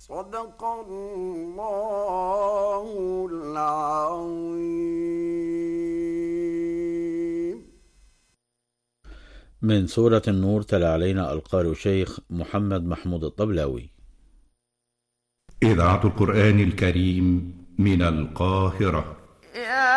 صدق الله العظيم. من سورة النور تلا علينا القارئ شيخ محمد محمود الطبلاوي. إذاعة القرآن الكريم من القاهرة.